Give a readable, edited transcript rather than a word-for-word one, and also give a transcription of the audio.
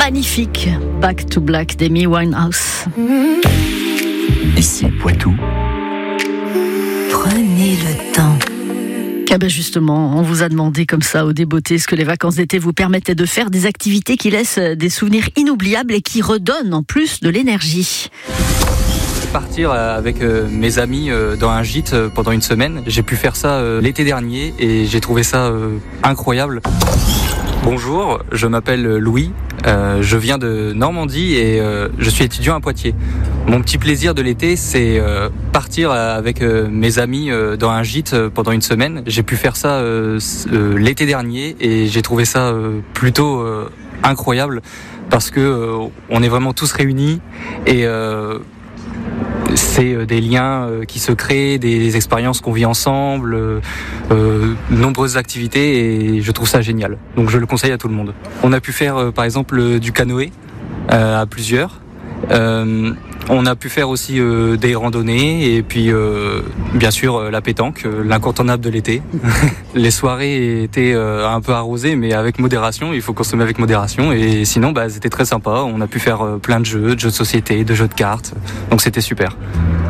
Magnifique, Back to Black d'Amy Winehouse. Ici Poitou. Prenez le temps. Ah ben justement, on vous a demandé comme ça au Débeauté ce que les vacances d'été vous permettaient de faire, des activités qui laissent des souvenirs inoubliables et qui redonnent en plus de l'énergie. Partir avec mes amis dans un gîte pendant une semaine. J'ai pu faire ça l'été dernier et j'ai trouvé ça incroyable. Bonjour, je m'appelle Louis, je viens de Normandie et je suis étudiant à Poitiers. Mon petit plaisir de l'été, c'est partir avec mes amis dans un gîte pendant une semaine. J'ai pu faire ça l'été dernier et j'ai trouvé ça plutôt incroyable parce que on est vraiment tous réunis et c'est des liens qui se créent, des expériences qu'on vit ensemble, nombreuses activités et je trouve ça génial. Donc je le conseille à tout le monde. On a pu faire par exemple du canoë à plusieurs. On a pu faire aussi des randonnées et puis bien sûr la pétanque, l'incontournable de l'été. Les soirées étaient un peu arrosées mais avec modération, il faut consommer avec modération et sinon c'était très sympa. On a pu faire plein de jeux de société, de jeux de cartes, donc c'était super.